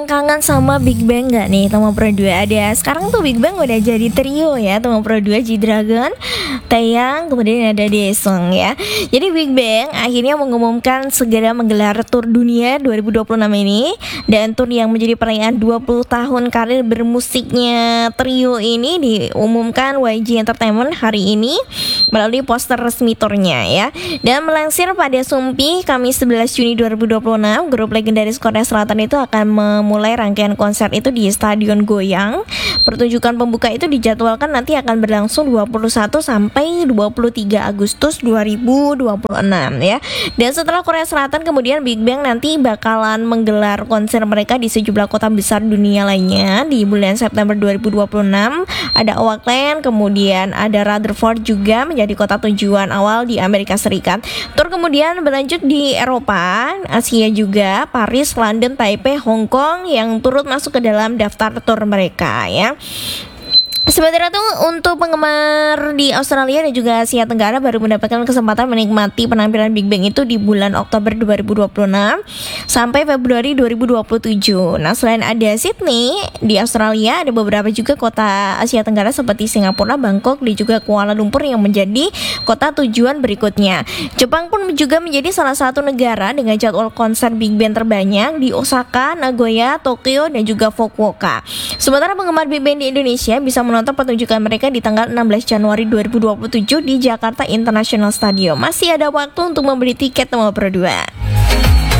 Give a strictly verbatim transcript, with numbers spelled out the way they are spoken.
Kangen sama Big Bang gak nih Teman Pro dua? Ada sekarang tuh Big Bang udah jadi trio ya, Teman Pro dua, G-Dragon, Taeyang, kemudian ada Daesung ya. Jadi Big Bang akhirnya mengumumkan segera menggelar tur dunia dua ribu dua puluh enam ini. Dan tur yang menjadi perayaan dua puluh tahun karir bermusiknya trio ini diumumkan Y G Entertainment hari ini melalui poster resmi turnya ya. Dan melansir pada Sumpi, Kamis sebelas Juni dua ribu dua puluh enam, grup legendaris Korea Selatan itu akan memulai rangkaian konser itu di Stadion Goyang. Pertunjukan pembuka itu dijadwalkan nanti akan berlangsung dua puluh satu sampai dua puluh tiga Agustus dua ribu dua puluh enam ya. Dan setelah Korea Selatan, kemudian Big Bang nanti bakalan menggelar konser mereka di sejumlah kota besar dunia lainnya di bulan September dua ribu dua puluh enam. Ada Oakland, kemudian ada Rutherford juga menjadi kota tujuan awal di Amerika Serikat. Tur kemudian berlanjut di Eropa, Asia juga, Paris, London, Taipei, Hong Kong yang turut masuk ke dalam daftar tur mereka ya. Sementara itu untuk penggemar di Australia dan juga Asia Tenggara baru mendapatkan kesempatan menikmati penampilan Big Bang itu di bulan Oktober dua ribu dua puluh enam sampai Februari dua ribu dua puluh tujuh. Nah, selain ada Sydney di Australia, ada beberapa juga kota Asia Tenggara seperti Singapura, Bangkok, dan juga Kuala Lumpur yang menjadi kota tujuan berikutnya. Jepang pun juga menjadi salah satu negara dengan jadwal konser Big Bang terbanyak di Osaka, Nagoya, Tokyo, dan juga Fukuoka. Sementara penggemar Big Bang di Indonesia bisa menonton pertunjukan mereka di tanggal enam belas Januari dua ribu dua puluh tujuh di Jakarta International Stadium. Masih ada waktu untuk membeli tiket nomor dua.